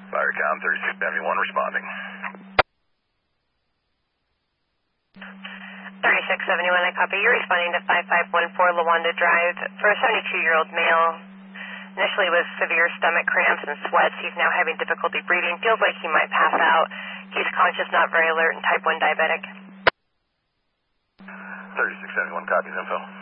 Firecom 3671 responding. 3671, I copy. You're responding to 5514 Lawanda Drive for a 72-year-old male. Initially with severe stomach cramps and sweats. He's now having difficulty breathing. Feels like he might pass out. He's conscious, not very alert, and type 1 diabetic. 3671 copies info.